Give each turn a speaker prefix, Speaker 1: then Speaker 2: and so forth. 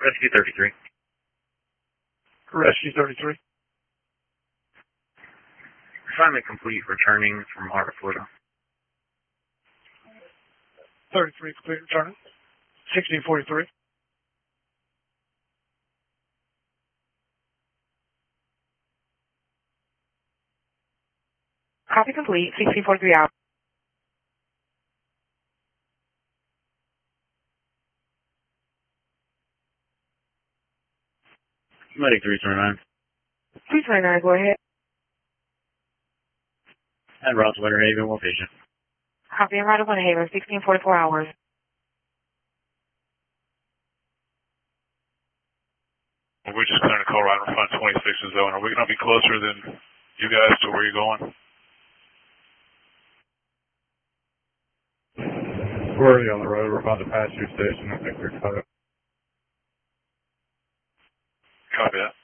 Speaker 1: Rescue 33.
Speaker 2: Rescue 33.
Speaker 1: Assignment complete, returning from Marta, Florida.
Speaker 2: 33 complete, returning. 1643.
Speaker 3: Copy complete, 1643 out.
Speaker 1: Medic 329.
Speaker 3: 329, go ahead.
Speaker 1: At Ross Winter Haven, one patient.
Speaker 3: Copy and right of Haven, 1644 hours.
Speaker 4: We're just clearing the Colorado in front of 26 zone. Are we going to be closer than you guys to where you're going?
Speaker 5: We're already on the road. We're about to pass your station. I think we're cut.
Speaker 4: Copy that.